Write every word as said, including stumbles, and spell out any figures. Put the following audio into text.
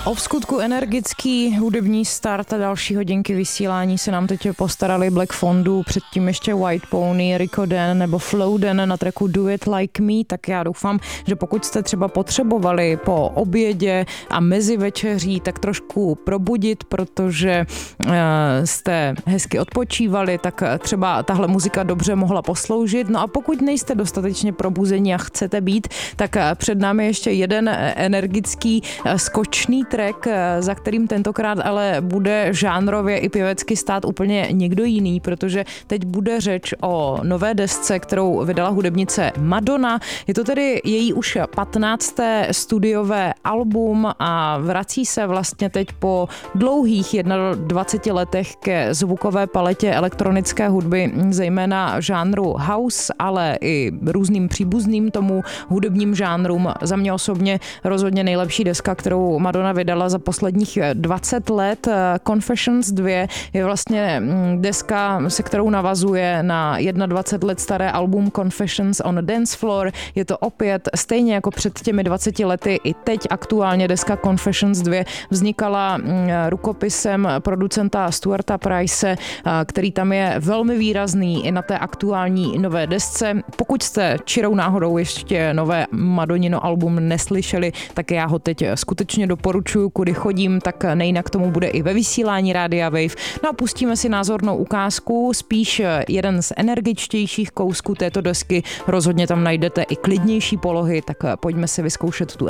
O vskutku energický hudební start a další hodinky vysílání se nám teď postarali Black Fondu, předtím ještě White Pony, Rico Dan nebo Flow Dan na tracku Do It Like Me, tak já doufám, že pokud jste třeba potřebovali po obědě a mezi večeří tak trošku probudit, protože uh, jste hezky odpočívali, tak třeba tahle muzika dobře mohla posloužit. No a pokud nejste dostatečně probuzení a chcete být, tak před námi ještě jeden energický skočný track, za kterým tentokrát ale bude žánrově i pěvecky stát úplně někdo jiný, protože teď bude řeč o nové desce, kterou vydala hudebnice Madonna. Je to tedy její už patnácté studiové album a vrací se vlastně teď po dlouhých dvaceti jedné letech ke zvukové paletě elektronické hudby, zejména žánru house, ale i různým příbuzným tomu hudebním žánrům. Za mě osobně rozhodně nejlepší deska, kterou Madonna vydala za posledních dvacet let. Confessions dva je vlastně deska, se kterou navazuje na dvacet jedna let staré album Confessions on a Dance Floor. Je to opět stejně jako před těmi dvaceti lety i teď aktuálně deska Confessions dva vznikala rukopisem producenta Stuarta Price, který tam je velmi výrazný i na té aktuální nové desce. Pokud jste čirou náhodou ještě nové Madonnino album neslyšeli, tak já ho teď skutečně doporučuji, kudy chodím, tak nejinak tomu bude i ve vysílání Rádia Wave. No a pustíme si názornou ukázku, spíš jeden z energičtějších kousků této desky. Rozhodně tam najdete i klidnější polohy, tak pojďme si vyzkoušet tu